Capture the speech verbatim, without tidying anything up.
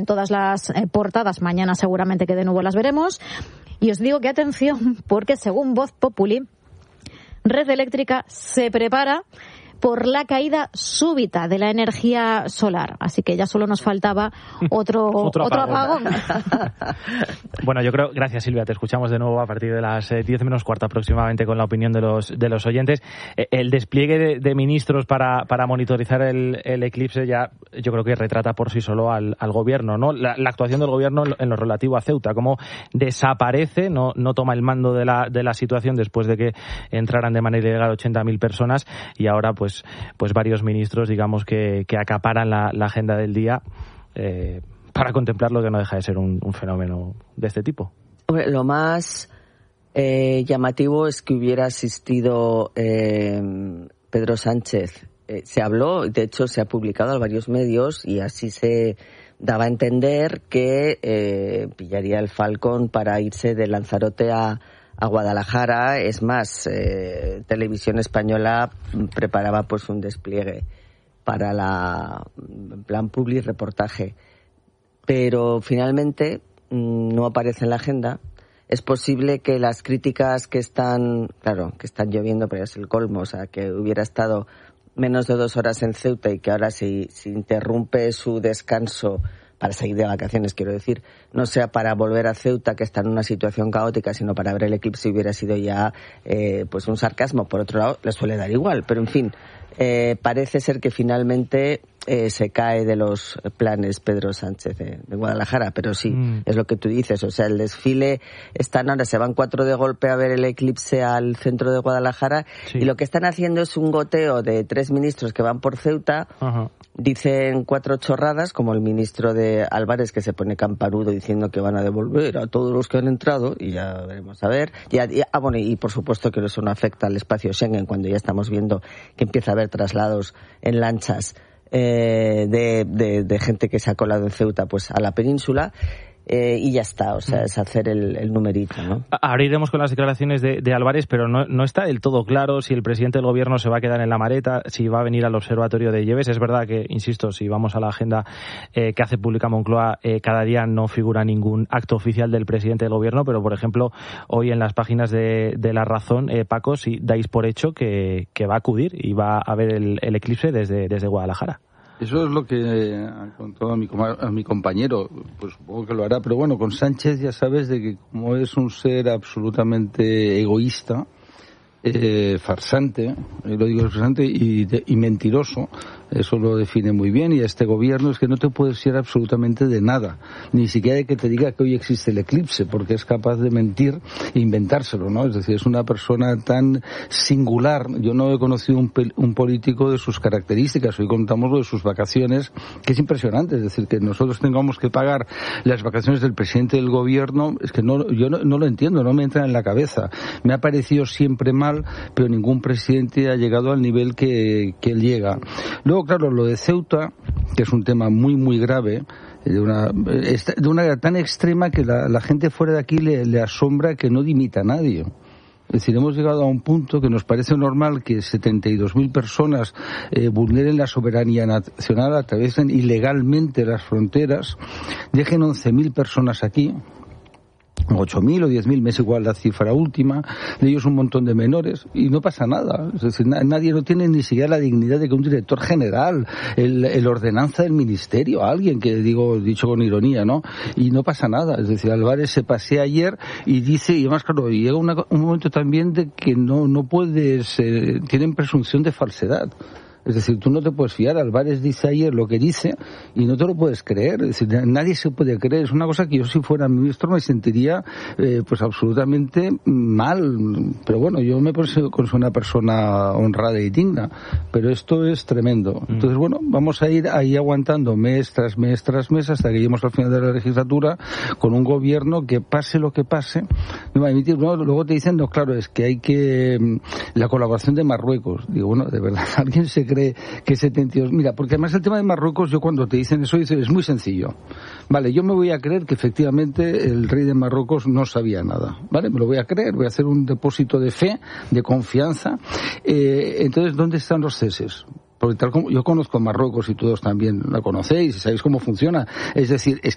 todas las eh, portadas. Mañana seguramente que de nuevo las veremos. Y os digo que atención, porque según Voz Populi, Red Eléctrica se prepara por la caída súbita de la energía solar. Así que ya solo nos faltaba otro, otro, otro apagón. apagón. Bueno, yo creo, gracias Silvia, te escuchamos de nuevo a partir de las diez menos cuarto aproximadamente con la opinión de los de los oyentes. El despliegue de, de ministros para, para monitorizar el, el eclipse ya yo creo que retrata por sí solo al, al gobierno, ¿no? La, la actuación del gobierno en lo relativo a Ceuta, cómo desaparece, no, no toma el mando de la, de la situación después de que entraran de manera ilegal ochenta mil personas y ahora pues Pues, pues varios ministros, digamos, que, que acaparan la, la agenda del día eh, para contemplar lo que no deja de ser un, un fenómeno de este tipo. Lo más eh, llamativo es que hubiera asistido eh, Pedro Sánchez. Eh, se habló, de hecho se ha publicado en varios medios y así se daba a entender que eh, pillaría el Falcon para irse de Lanzarote a a Guadalajara. Es más, eh, Televisión Española preparaba pues un despliegue para la en plan public reportaje, pero finalmente no aparece en la agenda. Es posible que las críticas que están, claro, que están lloviendo, pero es el colmo, o sea, que hubiera estado menos de dos horas en Ceuta y que ahora se, se interrumpe su descanso para seguir de vacaciones, quiero decir, no sea para volver a Ceuta, que está en una situación caótica, sino para ver el eclipse, hubiera sido ya eh, pues un sarcasmo. Por otro lado, le suele dar igual, pero en fin, eh, parece ser que finalmente eh, se cae de los planes Pedro Sánchez de, de Guadalajara, pero sí, mm. es lo que tú dices, o sea, el desfile, están ahora, se van cuatro de golpe a ver el eclipse al centro de Guadalajara, sí. Y lo que están haciendo es un goteo de tres ministros que van por Ceuta. Ajá. Dicen cuatro chorradas, como el ministro de Álvarez, que se pone camparudo diciendo que van a devolver a todos los que han entrado, y ya veremos a ver. Y, y, ah, bueno, y por supuesto que eso no afecta al espacio Schengen, cuando ya estamos viendo que empieza a haber traslados en lanchas eh, de, de, de gente que se ha colado en Ceuta pues a la península. Eh, y ya está, o sea, es hacer el, el numerito, ¿no? Ahora iremos con las declaraciones de, de Álvarez, pero no, no está del todo claro si el presidente del gobierno se va a quedar en la maleta, si va a venir al observatorio de Lleves. Es verdad que, insisto, si vamos a la agenda eh, que hace pública Moncloa, eh, cada día no figura ningún acto oficial del presidente del gobierno, pero, por ejemplo, hoy en las páginas de, de La Razón, eh, Paco, si dais por hecho que, que va a acudir y va a ver el, el eclipse desde, desde Guadalajara. Eso es lo que ha contado a mi, a mi compañero, pues supongo que lo hará, pero bueno, con Sánchez ya sabes de que como es un ser absolutamente egoísta, eh, farsante, eh, lo digo farsante y, de, y mentiroso, eso lo define muy bien, y a este gobierno es que no te puedes fiar absolutamente de nada, ni siquiera de que te diga que hoy existe el eclipse, porque es capaz de mentir e inventárselo, ¿no? Es decir, es una persona tan singular. Yo no he conocido un, un político de sus características. Hoy contamos lo de sus vacaciones, que es impresionante. Es decir, que nosotros tengamos que pagar las vacaciones del presidente del gobierno, es que no, yo no, no lo entiendo, no me entra en la cabeza. Me ha parecido siempre mal, pero ningún presidente ha llegado al nivel que, que él llega. Luego, claro, lo de Ceuta, que es un tema muy, muy grave, de una, de una tan extrema que la, la gente fuera de aquí le, le asombra que no dimita a nadie. Es decir, hemos llegado a un punto que nos parece normal que setenta y dos mil personas eh, vulneren la soberanía nacional, atraviesen ilegalmente las fronteras, dejen once mil personas aquí, ocho mil o diez mil, me es igual la cifra última, de ellos un montón de menores, y no pasa nada. Es decir, na- nadie no tiene ni siquiera la dignidad de que un director general, el, el ordenanza del ministerio, alguien que digo, dicho con ironía, ¿no? Y no pasa nada. Es decir, Álvarez se pasea ayer y dice, y además, claro, llega una, un momento también de que no, no puedes, eh, tienen presunción de falsedad. Es decir, tú no te puedes fiar. Álvarez dice ayer lo que dice y no te lo puedes creer. Es decir, nadie se puede creer. Es una cosa que yo, si fuera ministro, me sentiría eh, pues absolutamente mal. Pero bueno, yo me considero una persona honrada y digna. Pero esto es tremendo. Entonces, bueno, vamos a ir ahí aguantando mes tras mes tras mes hasta que lleguemos al final de la legislatura con un gobierno que pase lo que pase no va a emitir. No, luego te dicen, no, claro, es que hay que... La colaboración de Marruecos. Digo, bueno, de verdad, ¿alguien se cree que setenta y dos? Mira, porque además el tema de Marruecos, yo cuando te dicen eso, dices, es muy sencillo. Vale, yo me voy a creer que efectivamente el rey de Marruecos no sabía nada. Vale, me lo voy a creer, voy a hacer un depósito de fe, de confianza. Eh, entonces, ¿dónde están los ceses? Porque tal como yo conozco Marruecos y todos también la conocéis y sabéis cómo funciona. Es decir, es